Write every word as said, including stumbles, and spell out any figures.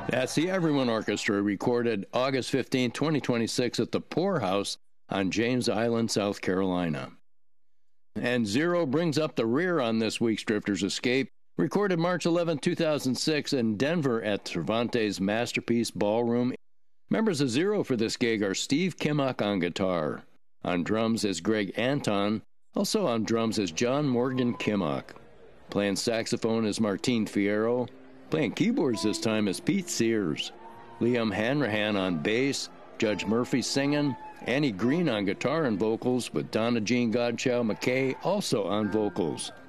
That's the Everyone Orchestra, recorded August fifteenth, twenty twenty-six at the Poor House on James Island, South Carolina. And Zero brings up the rear on this week's Drifter's Escape, recorded March eleventh, two thousand six in Denver at Cervantes Masterpiece Ballroom. Members of Zero for this gig are Steve Kimmock on guitar. On drums is Greg Anton. Also on drums is John Morgan Kimmock. Playing saxophone is Martine Fierro. Playing keyboards this time is Pete Sears. Liam Hanrahan on bass, Judge Murphy singing, Annie Green on guitar and vocals, with Donna Jean Godchow McKay also on vocals.